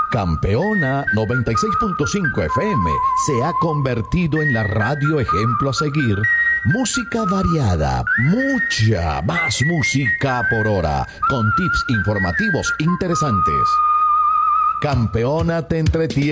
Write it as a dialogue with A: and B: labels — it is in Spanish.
A: Campeona 96.5 FM se ha convertido en la radio ejemplo a seguir. Música variada, mucha más música por hora, con tips informativos interesantes. Campeona te entretiene.